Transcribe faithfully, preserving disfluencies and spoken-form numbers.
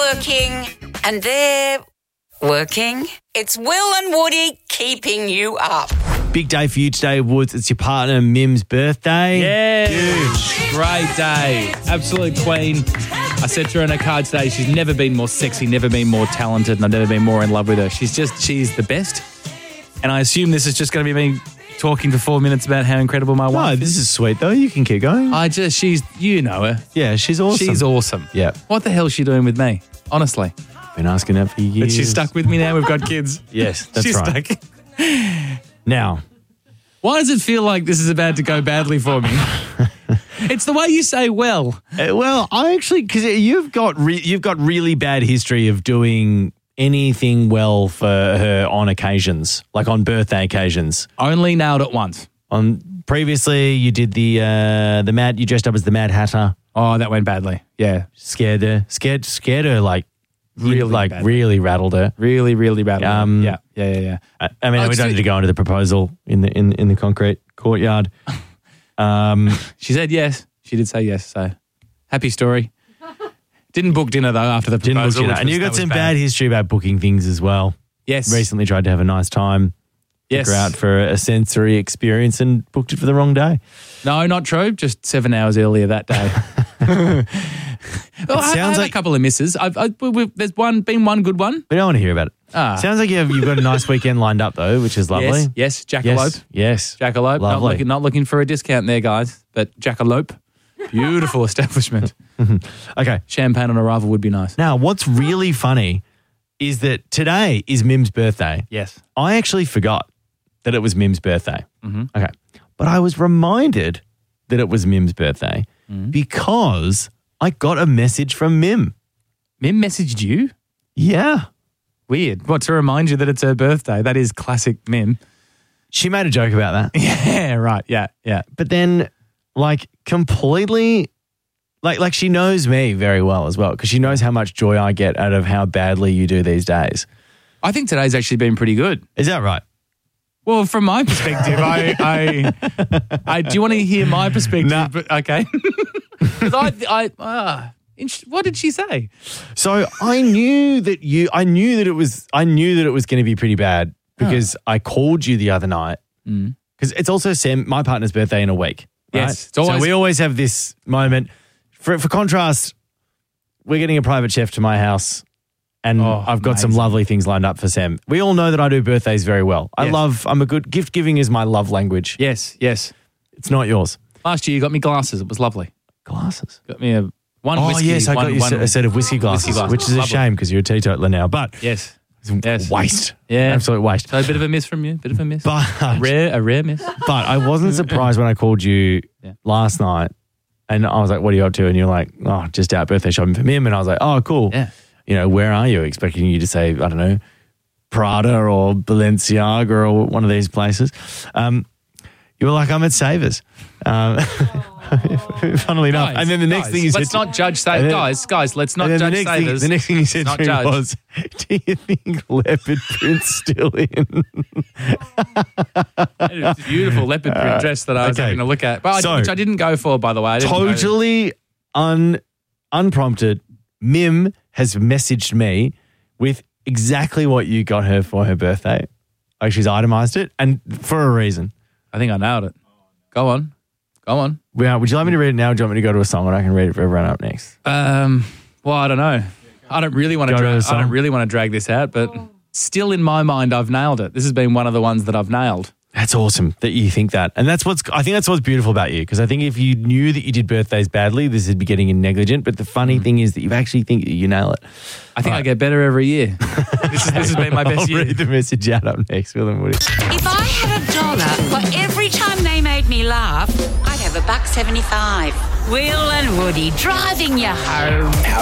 working and they're working. It's Will and Woody keeping you up. Big day for you today, Woods. It's your partner Mim's birthday. Yeah. Huge. Great day. Absolute queen. I said to her in her card today, she's never been more sexy, never been more talented, and I've never been more in love with her. She's just, she's the best. And I assume this is just going to be me talking for four minutes about how incredible my wife No, is. this is sweet though. You can keep going. I just, she's, you know her. Yeah, she's awesome. She's awesome. Yeah. What the hell is she doing with me? Honestly. Been asking that for years. But she's stuck with me now. We've got kids. Yes, that's she's right. Stuck. Now, why does it feel like this is about to go badly for me? It's the way you say well. Uh, well, I actually, because you've got re- you've got really bad history of doing anything well for her on occasions, like on birthday occasions. Only nailed it once. On previously, you did the uh, the mad. You dressed up as the Mad Hatter. Oh, that went badly. Yeah, Scared her. Scared scared her. Like Really like badly. really rattled her. really, really badly. Um, yeah, yeah, yeah, yeah. I, I mean, Oh, we don't it's- need to go into the proposal in the in in the concrete courtyard. Um, She said yes. She did say yes. So happy story. Didn't book dinner though after the didn't book proposal. dinner. which And was- you that got was some bad. bad history about booking things as well. Yes. Recently tried to have a nice time. Yes. Took her out for a sensory experience and booked it for the wrong day. No, not true. Just seven hours earlier that day. Well, I, I sounds have like- a couple of misses. I've, I, we, we, there's one been one good one. We don't want to hear about it. Ah. Sounds like you've, you've got a nice weekend lined up though, which is lovely. Yes, yes, jackalope. Yes. Yes. Jackalope. Not Lovely. looking, not looking for a discount there, guys. But jackalope. Beautiful establishment. Okay. Champagne on arrival would be nice. Now, what's really funny is that today is Mim's birthday. Yes. I actually forgot that it was Mim's birthday. Mm-hmm. Okay. But I was reminded that it was Mim's birthday Mm-hmm. because I got a message from Mim. Mim messaged you? Yeah. Weird. What, to remind you that it's her birthday? That is classic Mim. She made a joke about that. Yeah, right. Yeah, yeah. But then, like, completely, like, like she knows me very well as well because she knows how much joy I get out of how badly you do these days. I think today's actually been pretty good. Is that right? Well, from my perspective, I, I, I, do you want to hear my perspective? Nah. But, okay. 'Cause I, I, ah, int- what did she say? So I knew that you, I knew that it was, I knew that it was going to be pretty bad because I called you the other night because it's also Sam, my partner's birthday in a week. Right? Yes, it's always- so we always have this moment. For, for contrast, we're getting a private chef to my house and Oh, I've got some amazing. lovely things lined up for Sam. We all know that I do birthdays very well. I Yes. love, I'm a good, gift giving is my love language. Yes, yes. It's not yours. Last year you got me glasses. It was lovely. Glasses. Got me a one Oh, whiskey. yes, I one, got you one, a set of whiskey glasses, whiskey glasses. which is a Lovely. shame because you're a teetotaler now, but Yes. it's Yes. waste. Yeah. Absolute waste. So a bit of a miss from you. Bit of a miss. But, a rare, a rare miss. but I wasn't surprised when I called you Yeah. last night and I was like, what are you up to? And you're like, oh, just out birthday shopping for Mim. And I was like, oh, cool. Yeah. You know, where are you? Expecting you to say, I don't know, Prada or Balenciaga or one of these places. Um, you were like, I'm at Savers. Um, funnily enough. Guys, and then the next guys, thing you let's said, not judge and Savers. then- Guys, guys, let's not and then judge the next, thing, Savers. the next thing you said Not to me judge. was, do you think leopard print's still in? It's a beautiful leopard print dress that I was okay. having a look at, but I, So- which I didn't go for, by the way. I didn't go- Totally un, unprompted, Mim has messaged me with exactly what you got her for her birthday. Like she's itemized it and for a reason. I think I nailed it. Go on, go on. Well, would you like me to read it now or do you want me to go to a song and I can read it for everyone up next? Um, well, I don't know. I don't really want to. Go to Dra- the I song. don't really want to drag this out, but still, in my mind, I've nailed it. This has been one of the ones that I've nailed. That's awesome that you think that. And that's what's, I think that's what's beautiful about you. Because I think if you knew that you did birthdays badly, this would be getting in negligent. But the funny thing is that you actually think that you nail it. I think I get better every year. this, is, this has been my best I'll year. read the message out up next, Will and Woody. If I had a dollar for every time they made me laugh, I'd have a buck seventy-five. Will and Woody driving you home.